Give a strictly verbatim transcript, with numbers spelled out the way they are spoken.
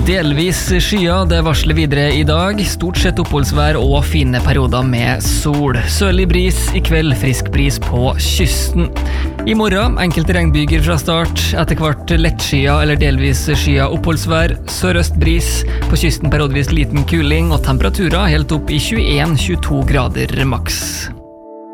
Delvis skyer, det varsler videre i dag. Stort sett oppholdsvær og fine perioder med sol. Sørlig bris i kveld, frisk bris på kysten. I morgen, enkelte regnbyger fra start. Etter hvert lettskyer eller delvis skyer oppholdsvær. Sørøst bris, på kysten periodvis liten kuling og temperaturer helt opp i tjueen til tjueto grader maks.